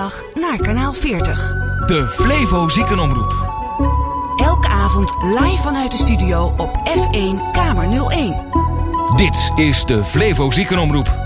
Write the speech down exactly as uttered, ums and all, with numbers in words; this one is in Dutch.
zaterdag naar kanaal veertig. De Flevo Ziekenomroep. Elke avond live vanuit de studio op F één Kamer nul één. Dit is de Flevo Ziekenomroep.